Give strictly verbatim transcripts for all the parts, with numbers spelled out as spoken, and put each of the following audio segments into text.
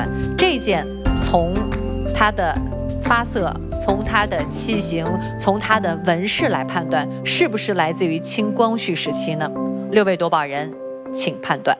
断。这件从它的发色、从它的器型、从它的纹饰来判断，是不是来自于清光绪时期呢？六位夺宝人，请判断。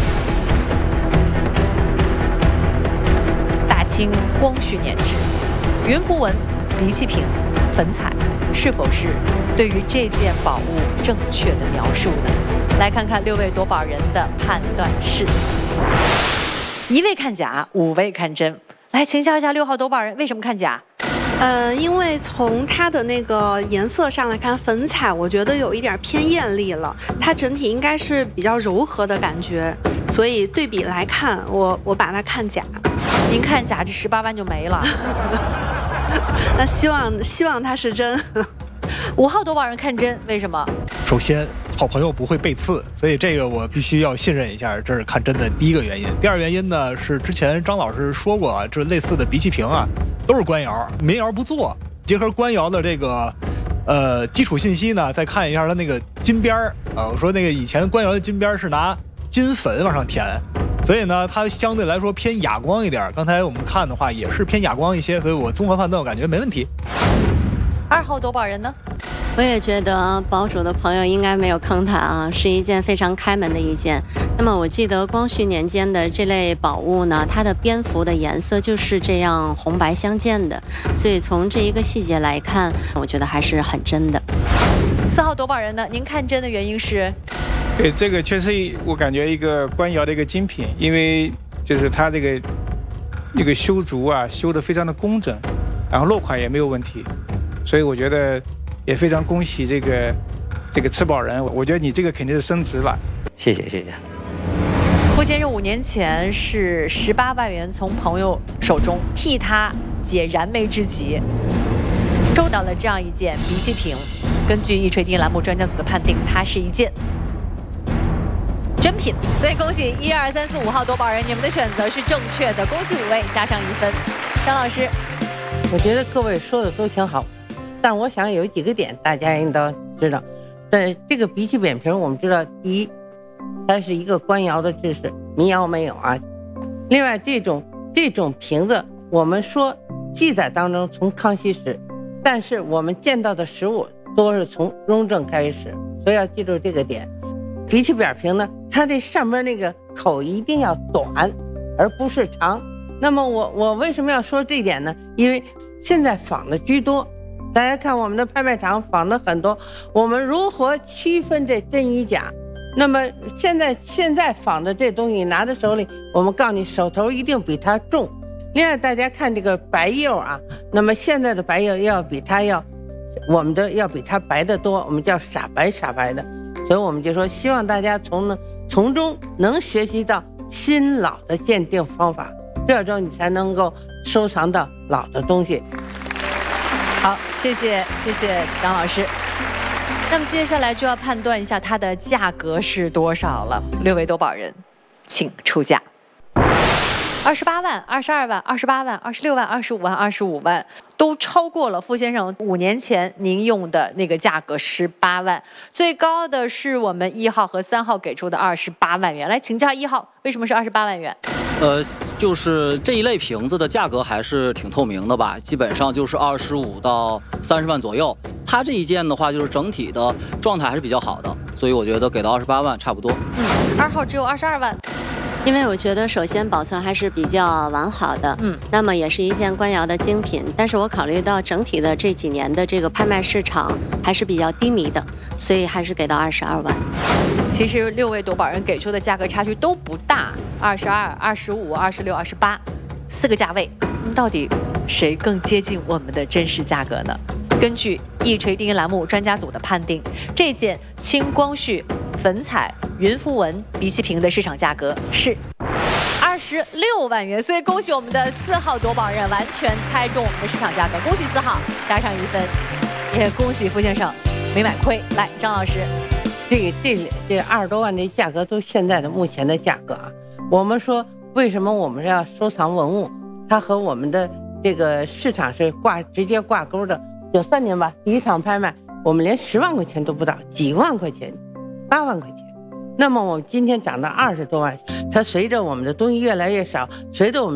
大清光绪年制，云浮纹、鼻气瓶、粉彩，是否是对于这件宝物正确的描述呢？来看看六位夺宝人的判断是：一位看假，五位看真。来请教一下六号夺宝人，为什么看假？ 呃，因为从它的那个颜色上来看，粉彩我觉得有一点偏艳丽了，它整体应该是比较柔和的感觉，所以对比来看，我我把它看假。 您看假，这十八万就没了。 那希望希望它是真。 五号夺宝人看真，为什么？ 首先，好朋友不会背刺，所以这个我必须要信任一下，这是看真的第一个原因。第二原因呢，是之前张老师说过啊，这类似的鼻气瓶啊，都是官窑，民窑不做。结合官窑的这个呃基础信息呢，再看一下它那个金边儿啊，我说那个以前官窑的金边儿是拿金粉往上填，所以呢，它相对来说偏哑光一点。刚才我们看的话也是偏哑光一些，所以我综合判断我感觉没问题。 二号夺宝人呢？ 我也觉得宝主的朋友应该没有坑他啊，是一件非常开门的一件。那么我记得光绪年间的这类宝物呢，它的边幅的颜色就是这样红白相间的，所以从这一个细节来看，我觉得还是很真的。 四号夺宝人呢？您看真的原因是？ 对，这个确实我感觉一个官窑的一个精品，因为就是它这个一个修竹啊修得非常的工整，然后落款也没有问题。所以我觉得也非常恭喜这个这个持宝人，我觉得你这个肯定是升值了。 谢谢谢谢。 傅先生五年前是十八万元从朋友手中替他解燃眉之急，收到了这样一件鼻气瓶。根据一锤定音栏目专家组的判定，它是一件真品。所以恭喜一二三四五号夺宝人，你们的选择是正确的，恭喜五位，加上一分。张老师， 我觉得各位说的都挺好。但我想有几个点大家应当知道，但这个鼻气扁瓶我们知道，第一，它是一个官窑的知识，民窑没有啊。另外，这种这种瓶子，我们说记载当中从康熙时，但是我们见到的实物都是从雍正开始，所以要记住这个点。鼻气扁瓶呢，它这上边那个口一定要短，而不是长。那么我我为什么要说这一点呢？因为现在仿的居多。大家看我们的拍卖场仿的很多，我们如何区分这真与假？那么现在现在仿的这东西拿在手里，我们告诉你手头一定比它重。另外大家看这个白釉啊，那么现在的白釉要比它要我们的要比它白的多，我们叫傻白傻白的。所以我们就说希望大家从呢从中能学习到新老的鉴定方法，这样你才能够收藏到老的东西。 好，谢谢谢谢张老师。那么接下来就要判断一下它的价格是多少了。六位夺宝人，请出价。二十八万、二十二万、二十八万、二十六万、二十五万、二十五万，都超过了傅先生五年前您用的那个价格十八万。最高的是我们一号和三号给出的二十八万元。来请教一号，为什么是二十八万元？ 呃，就是这一类瓶子的价格还是挺透明的吧，基本上就是二十五到三十万左右。它这一件的话，就是整体的状态还是比较好的，所以我觉得给到二十八万差不多。 嗯，二号只有二十二万。 因为我觉得首先保存还是比较完好的，嗯，那么也是一件官窑的精品，但是我考虑到整体的这几年的这个拍卖市场还是比较低迷的，所以还是给到二十二万。 其实六位夺宝人给出的价格差距都不大，二十二、二十五、二十六、二十八，四个价位，到底谁更接近我们的真实价格呢？根据一锤定音栏目专家组的判定，这件清光绪粉彩云浮纹鼻气瓶的市场价格是二十六万元，所以恭喜我们的四号夺宝人完全猜中我们的市场价格，恭喜四号，加上一分，也恭喜傅先生没买亏。来，张老师， 这这这二十多万的价格都现在的目前的价格啊。我们说为什么我们要收藏文物？它和我们的这个市场是挂直接挂钩的。九三年吧，第一场拍卖，我们连十万块钱都不到，几万块钱，八万块钱。那么我们今天涨到二十多万，它随着我们的东西越来越少，随着我们